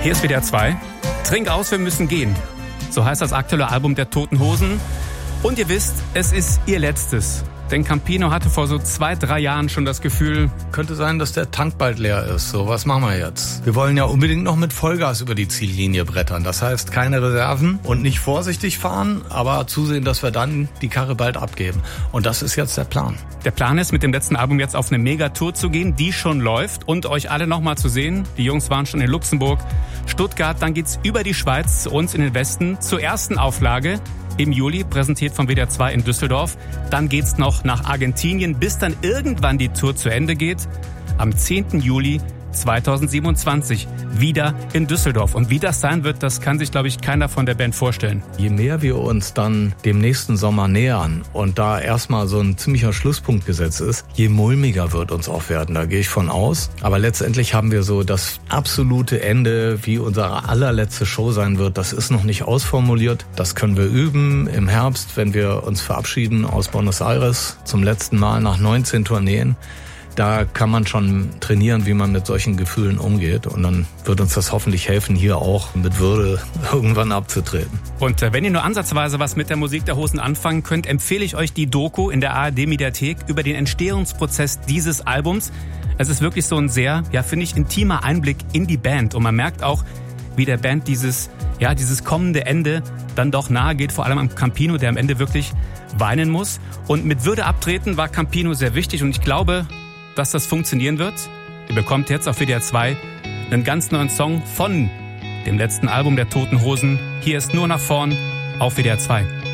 Hier ist WDR 2. Trink aus, wir müssen gehen. So heißt das aktuelle Album der Toten Hosen. Und ihr wisst, es ist ihr letztes. Denn Campino hatte vor so 2-3 Jahren schon das Gefühl... Könnte sein, dass der Tank bald leer ist. So, was machen wir jetzt? Wir wollen ja unbedingt noch mit Vollgas über die Ziellinie brettern. Das heißt, keine Reserven und nicht vorsichtig fahren, aber zusehen, dass wir dann die Karre bald abgeben. Und das ist jetzt der Plan. Der Plan ist, mit dem letzten Album jetzt auf eine Megatour zu gehen, die schon läuft und euch alle nochmal zu sehen. Die Jungs waren schon in Luxemburg, Stuttgart, dann geht's über die Schweiz zu uns in den Westen zur ersten Auflage. Im Juli, präsentiert vom WDR 2 in Düsseldorf. Dann geht's noch nach Argentinien, bis dann irgendwann die Tour zu Ende geht. Am 10. Juli 2027 wieder in Düsseldorf. Und wie das sein wird, das kann sich, glaube ich, keiner von der Band vorstellen. Je mehr wir uns dann dem nächsten Sommer nähern und da erstmal so ein ziemlicher Schlusspunkt gesetzt ist, je mulmiger wird uns auch werden. Da gehe ich von aus. Aber letztendlich haben wir so das absolute Ende, wie unsere allerletzte Show sein wird. Das ist noch nicht ausformuliert. Das können wir üben im Herbst, wenn wir uns verabschieden aus Buenos Aires zum letzten Mal nach 19 Tourneen. Da kann man schon trainieren, wie man mit solchen Gefühlen umgeht. Und dann wird uns das hoffentlich helfen, hier auch mit Würde irgendwann abzutreten. Und wenn ihr nur ansatzweise was mit der Musik der Hosen anfangen könnt, empfehle ich euch die Doku in der ARD-Mediathek über den Entstehungsprozess dieses Albums. Es ist wirklich so ein sehr, finde ich, intimer Einblick in die Band. Und man merkt auch, wie der Band dieses kommende Ende dann doch nahe geht, vor allem am Campino, der am Ende wirklich weinen muss. Und mit Würde abtreten war Campino sehr wichtig. Und ich glaube, dass das funktionieren wird. Ihr bekommt jetzt auf WDR 2 einen ganz neuen Song von dem letzten Album der Toten Hosen. Hier ist Nur nach vorn auf WDR 2.